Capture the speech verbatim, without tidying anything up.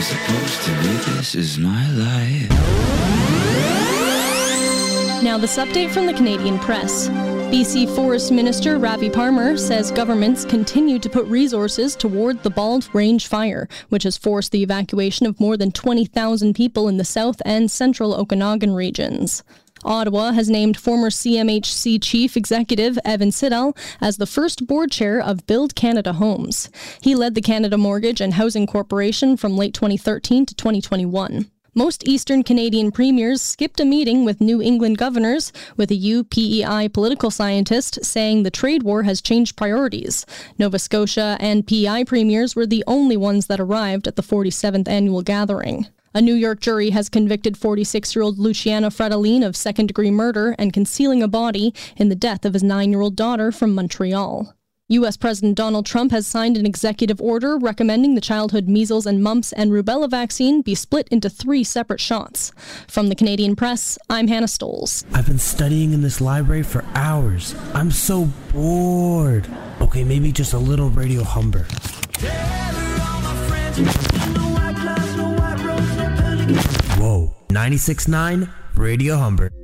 supposed to be, this is my life. Now this update from the Canadian Press. B C Forest Minister Ravi Parmar says governments continue to put resources toward the Bald Range fire, which has forced the evacuation of more than twenty thousand people in the south and central Okanagan regions. Ottawa has named former C M H C Chief Executive Evan Siddall as the first board chair of Build Canada Homes. He led the Canada Mortgage and Housing Corporation from late twenty thirteen to twenty twenty-one. Most Eastern Canadian premiers skipped a meeting with New England governors, with a U P E I political scientist saying the trade war has changed priorities. Nova Scotia and P E I premiers were the only ones that arrived at the forty-seventh annual gathering. A New York jury has convicted forty-six-year-old Luciano Fratellin of second-degree murder and concealing a body in the death of his nine-year-old daughter from Montreal. U S President Donald Trump has signed an executive order recommending the childhood measles and mumps and rubella vaccine be split into three separate shots. From the Canadian Press, I'm Hannah Stoles. I've been studying in this library for hours. I'm so bored. Okay, maybe just a little Radio Humber. Whoa, ninety-six point nine Radio Humber.